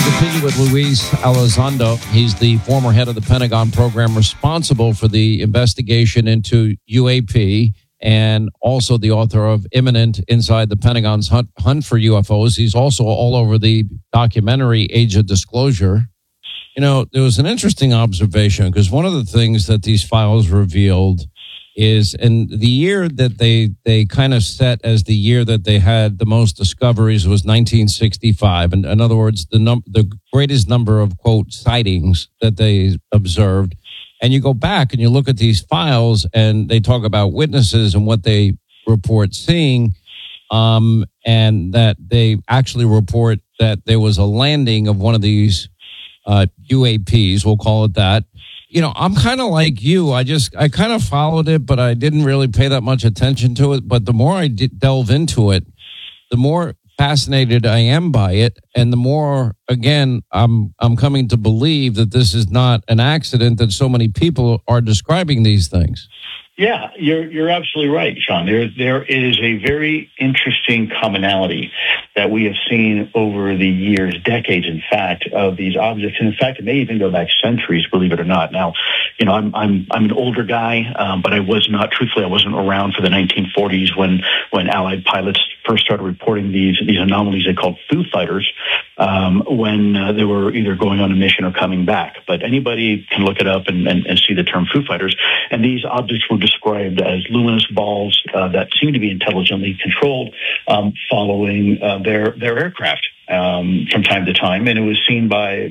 continue with Luis Elizondo. He's the former head of the Pentagon program responsible for the investigation into UAP and also the author of Imminent Inside the Pentagon's Hunt for UFOs. He's also all over the documentary Age of Disclosure. You know, there was an interesting observation because one of the things that these files revealed is, and the year that they kind of set as the year that they had the most discoveries was 1965. And in other words, the greatest number of, quote, sightings that they observed. And you go back and you look at these files and they talk about witnesses and what they report seeing, and that they actually report that there was a landing of one of these UAPs, we'll call it that. You know, I'm kind of like you. I kind of followed it, but I didn't really pay that much attention to it. But the more I delve into it, the more fascinated I am by it. And the more, again, I'm coming to believe that this is not an accident, that so many people are describing these things. Yeah, you're absolutely right, Sean. There is a very interesting commonality that we have seen over the years, decades, in fact, of these objects. And in fact, it may even go back centuries, believe it or not. Now, you know, I'm an older guy, but I wasn't around for the 1940s when Allied pilots first started reporting these anomalies they called Foo Fighters, when they were either going on a mission or coming back. But anybody can look it up and see the term Foo Fighters. And these objects were described as luminous balls that seem to be intelligently controlled, following their aircraft from time to time. And it was seen by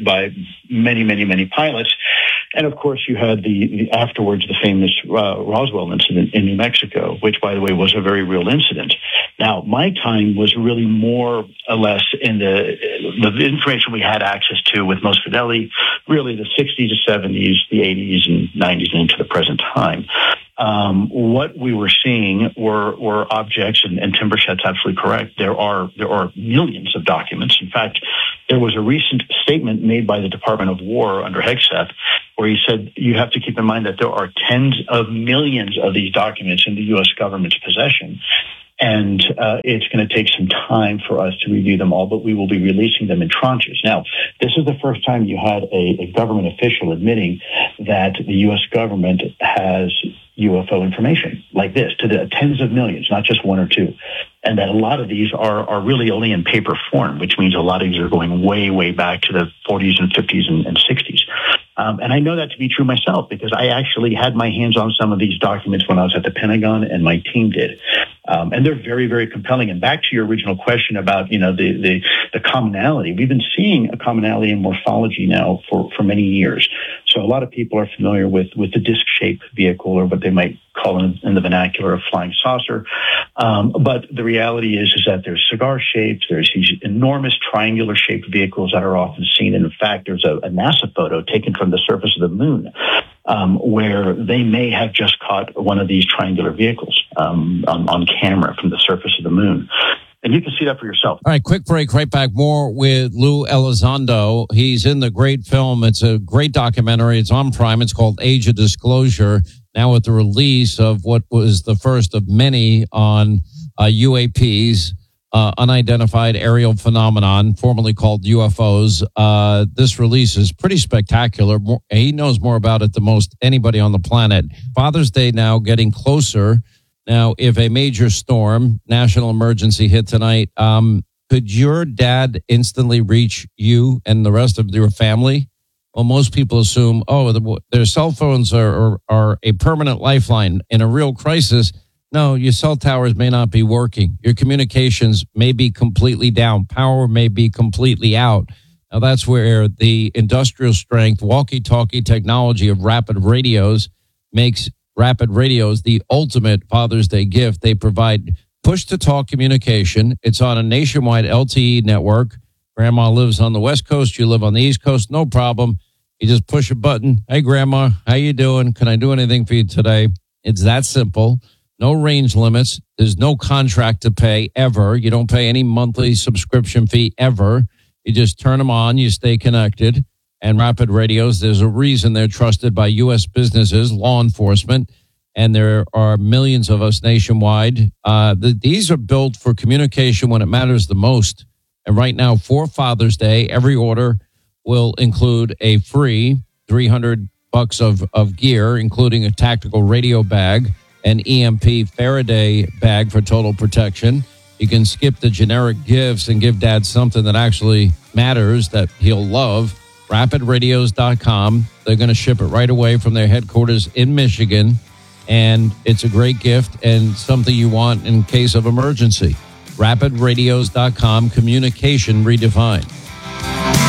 many pilots. And of course, you had the afterwards, the famous Roswell incident in New Mexico, which, by the way, was a very real incident. Now, my time was really more or less in the information we had access to with most fidelity, really the 60s to 70s, the 80s and 90s, and into the present time. What we were seeing were objects, and Timbershed's absolutely correct. There are millions of documents. In fact, there was a recent statement made by the Department of War under Hegseth, where he said you have to keep in mind that there are tens of millions of these documents in the U.S. government's possession. And it's going to take some time for us to review them all, but we will be releasing them in tranches. Now, this is the first time you had a government official admitting that the U.S. government has UFO information like this to the tens of millions, not just one or two. And that a lot of these are really only in paper form, which means a lot of these are going way back to the 40s and 50s and 60s. And I know that to be true myself because I actually had my hands on some of these documents when I was at the Pentagon, and my team did. And they're very compelling. And back to your original question about, you know, the commonality, we've been seeing a commonality in morphology now for many years. So a lot of people are familiar with the disc-shaped vehicle, or what they might call in the vernacular a flying saucer. But the reality is that there's cigar-shaped, there's these enormous triangular-shaped vehicles that are often seen. And in fact, there's a NASA photo taken from the surface of the moon, where they may have just caught one of these triangular vehicles on camera from the surface of the moon. And you can see that for yourself. All right, quick break, right back. More with Lou Elizondo. He's in the great film. It's a great documentary. It's on Prime. It's called Age of Disclosure. Now with the release of what was the first of many on UAPs, unidentified aerial phenomenon, formerly called UFOs. This release is pretty spectacular. He knows more about it than most anybody on the planet. Father's Day now getting closer. Now, if a major storm, national emergency hit tonight, could your dad instantly reach you and the rest of your family? Well, most people assume, their cell phones are a permanent lifeline. In a real crisis, no, your cell towers may not be working. Your communications may be completely down. Power may be completely out. Now, that's where the industrial strength walkie-talkie technology of Rapid Radios makes Rapid Radios the ultimate Father's Day gift. They provide push-to-talk communication. It's on a nationwide LTE network. Grandma lives on the West Coast. You live on the East Coast. No problem. You just push a button. Hey, Grandma, how you doing? Can I do anything for you today? It's that simple. No range limits. There's no contract to pay ever. You don't pay any monthly subscription fee ever. You just turn them on. You stay connected. And Rapid Radios, there's a reason they're trusted by U.S. businesses, law enforcement, and there are millions of us nationwide. These are built for communication when it matters the most. And right now, for Father's Day, every order will include a free $300 of gear, including a tactical radio bag, an EMP Faraday bag for total protection. You can skip the generic gifts and give Dad something that actually matters, that he'll love. RapidRadios.com. They're going to ship it right away from their headquarters in Michigan. And it's a great gift and something you want in case of emergency. RapidRadios.com. Communication redefined.